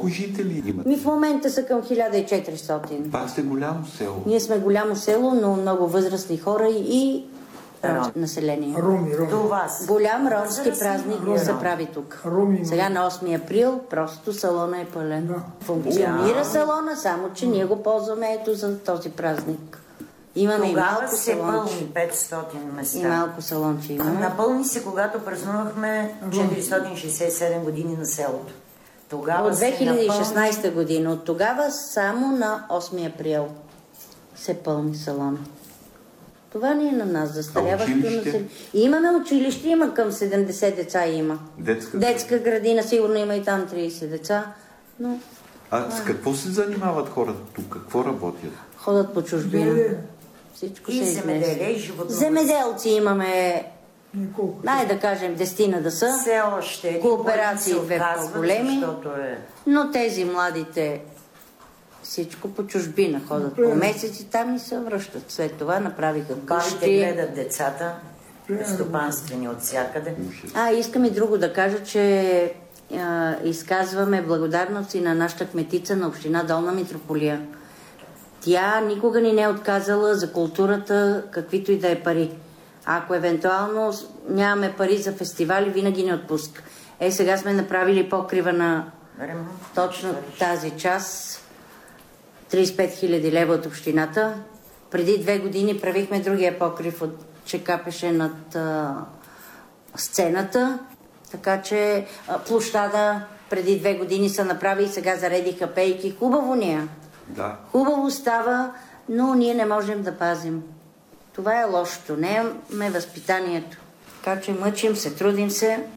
Колко жители имат? В момента са към 1400. Пак сте голямо село. Ние сме голямо село, но много възрастни хора и население. Роми. Това Голям ромски празник се прави тук. Сега на 8 април просто салона е пълен. Функционира салона, само че ние го ползваме ето за този празник. Имаме и малко салонче. Тогава се пълни 500 места. И малко салонче имаме. Напълни се, когато празнувахме 467 години на селото. Тогава от 2016 година. От тогава само на 8 април се пълни салона. Това не е на нас, застаряващото население. Имаме училище, има към 70 деца има. Детска градина, сигурно има и там 30 деца. Но... с какво се занимават хората тук? Какво работят? Ходят по чужбина. Всичко и се земеделие, и животновъдство. Земеделци имаме, да кажем, 10 да са. Все още. Кооперации две по-големи. Е... Но тези младите всичко по чужбина ходят по месеци там и се връщат. След това направиха къщи. Бабите гледат децата, стопанствени от всякъде. Искам и друго да кажа, че изказваме благодарност и на нашата кметица на община Долна Митрополия. Тя никога ни не е отказала за културата, каквито и да е пари. Ако евентуално нямаме пари за фестивали, винаги не отпуска. Сега сме направили покрива на точно тази част. 35 000 лева от общината. Преди 2 години правихме другия покрив, че капеше над сцената. Така че площада преди 2 години са направи и сега заредиха пейки. Хубаво ни е. Да. Хубаво става, но ние не можем да пазим. Това е лошото. Не е възпитанието. Така че мъчим се, трудим се.